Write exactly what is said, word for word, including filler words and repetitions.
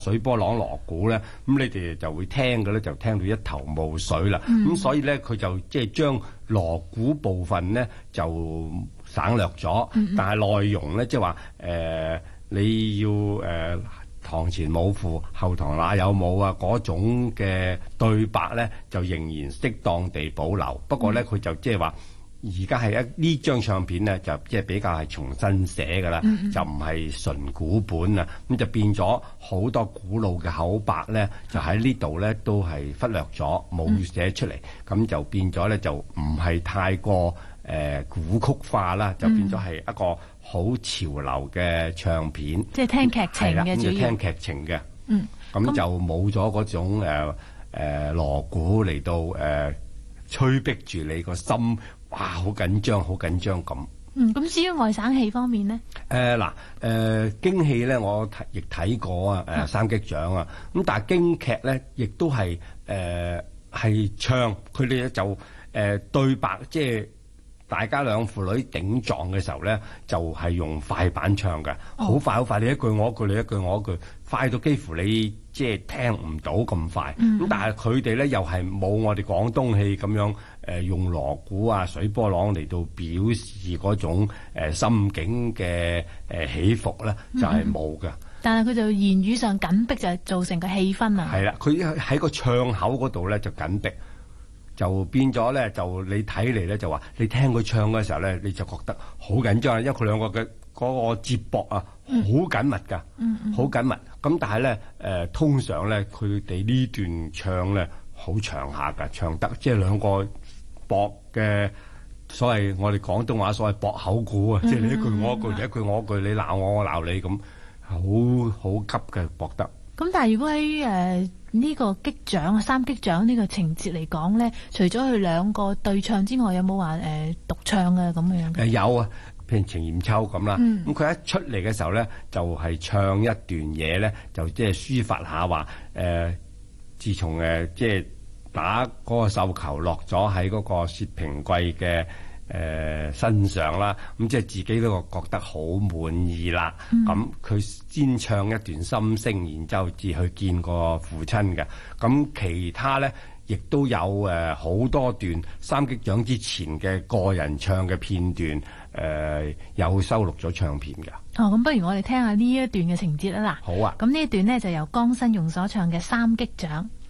水波朗鑼鼓咧，咁你哋就會聽嘅咧，就聽到一頭霧水啦。咁、 嗯、 所以咧，佢就即係將鑼鼓部分咧就省略咗，嗯、但係內容咧即係話誒你要誒、呃、堂前冇父，後堂哪有母啊嗰種嘅對白咧，就仍然適當地保留。不過咧，佢就即係話。而家係一呢張唱片咧，就即係比較係重新寫㗎啦，嗯嗯就唔係純古本啊，咁就變咗好多古老嘅口白咧，就喺呢度咧都係忽略咗，冇寫出嚟，咁、嗯、就變咗咧就唔係太過誒、呃、古曲化啦，就變咗係一個好潮流嘅唱片， 嗯、即係聽劇情嘅主要， 咁就聽劇情嘅， 嗯， 咁就冇咗嗰種誒誒鑼鼓嚟到誒、呃、催逼住你個心。哇！好緊張，好緊張咁。 嗯，咁至於外省戲方面呢？誒嗱、呃，誒、呃、京戲咧，我睇亦睇過啊，誒、呃、三擊掌啊。咁但係京劇咧，亦都係誒係唱，佢哋咧就誒、呃、對白，即係大家兩父女頂撞嘅時候咧，就係、是、用快板唱嘅，好、哦、快好快，你一句我一句，你一句我一句，快到幾乎你即係聽唔到咁快。咁、嗯、但係佢哋咧又係冇我哋廣東戲咁樣。誒、呃、用鑼鼓啊、水波朗嚟到表示嗰種、呃、心境嘅誒、呃、起伏咧，就係冇嘅。 但係佢就言語上緊迫，就係造成個氣氛啊。 係啦，佢喺個唱口嗰度咧就緊迫，就變咗咧就你睇嚟咧就話，你聽佢唱嘅時候咧，你就覺得好緊張，因為佢兩個嘅嗰個接駁啊，好緊密㗎，好、嗯、緊密。咁但係咧誒，通常咧佢哋呢段唱咧好長下㗎，唱得即係兩個。駁嘅所謂我哋廣東話所謂駁口鼓啊，嗯、即係你一句我一句，嗯、你一句我一句，你鬧我我鬧你咁，好好急嘅駁得。咁但係如果喺誒呢個擊掌三擊掌呢個情節嚟講咧，除咗佢兩個對唱之外，有冇話誒獨唱啊咁樣嘅？誒有啊，譬如程硯秋咁啦，咁佢、嗯、一出嚟嘅時候咧，就係、是、唱一段嘢咧，就即係抒發下話誒、呃，自從誒、呃、即係。打嗰個繡球落咗喺嗰個薛平貴嘅誒身上啦，咁即係自己都覺得好滿意啦。咁佢、嗯、先唱一段心聲，然之後至去見個父親嘅。咁其他咧，亦都有誒好、呃、多段三擊掌之前嘅個人唱嘅片段，誒、呃、有收錄咗唱片嘅。哦，咁不如我哋聽下呢一段嘅情節啦。好啊。咁呢一段呢，就由江新容所唱嘅三擊掌。